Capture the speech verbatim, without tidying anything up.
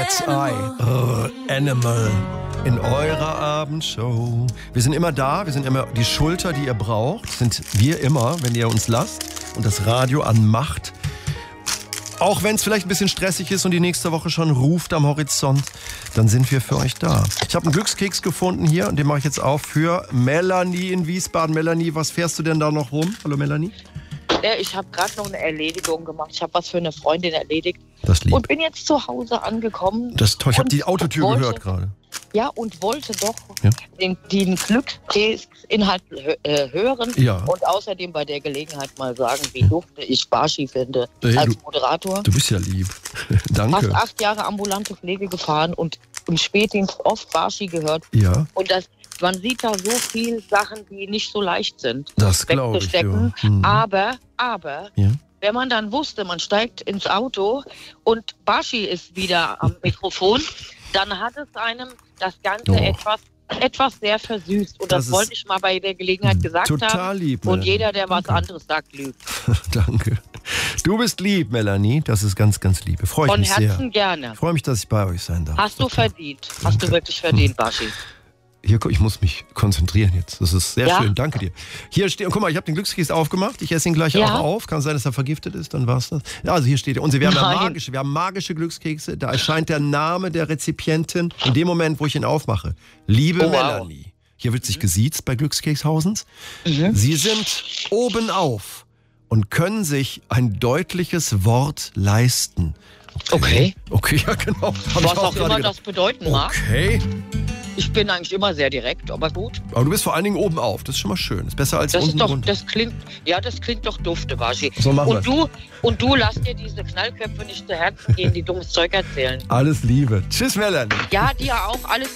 Cat's Eye, Rrr, Animal, in eurer Abendshow. Wir sind immer da, wir sind immer die Schulter, die ihr braucht, sind wir immer, wenn ihr uns lasst und das Radio anmacht. Auch wenn es vielleicht ein bisschen stressig ist und die nächste Woche schon ruft am Horizont, dann sind wir für euch da. Ich habe einen Glückskeks gefunden hier und den mache ich jetzt auf für Melanie in Wiesbaden. Melanie, was fährst du denn da noch rum? Hallo Melanie. Ja, ich habe gerade noch eine Erledigung gemacht. Ich habe was für eine Freundin erledigt. Das lieb. Und bin jetzt zu Hause angekommen. Das ist toll. Ich habe die Autotür wollte, gehört gerade. Ja, und wollte doch ja? den, den Glückskeks-Inhalt äh, hören. Ja. Und außerdem bei der Gelegenheit mal sagen, wie dufte ich Barschi finde hey, als du, Moderator. Du bist ja lieb. Danke. Fast acht Jahre ambulante Pflege gefahren und im Spätdienst oft Barschi gehört. Ja. Und das, man sieht da so viele Sachen, die nicht so leicht sind. Das glaube ich. Ja. Mhm. Aber, aber... Ja. Wenn man dann wusste, man steigt ins Auto und Barschi ist wieder am Mikrofon, dann hat es einem das Ganze oh. etwas, etwas sehr versüßt. Und das, das wollte ich mal bei der Gelegenheit gesagt total haben. Lieb, und jeder, der Danke. was anderes sagt, lügt. Danke. Du bist lieb, Melanie. Das ist ganz, ganz lieb. Freue ich Von mich Herzen sehr. gerne. Freue mich, dass ich bei euch sein darf. Hast du verdient. Hast du wirklich verdient, Barschi. Hier, ich muss mich konzentrieren jetzt. Das ist sehr ja? schön. Danke dir. Hier steht, guck mal, ich habe den Glückskeks aufgemacht. Ich esse ihn gleich ja? auch auf. Kann sein, dass er vergiftet ist, dann war's das. Ja, also hier steht er. Und wir haben, ja magische, wir haben magische Glückskekse. Da erscheint der Name der Rezipientin in dem Moment, wo ich ihn aufmache. Liebe oh, Melanie. Wow. Hier wird sich gesiezt bei Glückskekshausens. Mhm. Sie sind oben auf und können sich ein deutliches Wort leisten. Okay. Okay, ja genau. Hab Was ich auch, auch immer gedacht. das bedeuten mag. Okay. Ich bin eigentlich immer sehr direkt, aber gut. Aber du bist vor allen Dingen oben auf. Das ist schon mal schön. Das ist besser als das unten ist doch, runter. das klingt, ja, das klingt doch dufte, Barschi. So machen und du und du lass dir diese Knallköpfe nicht zu Herzen gehen, die dummes Zeug erzählen. Alles Liebe. Tschüss, Melanie. Ja, dir auch. Alles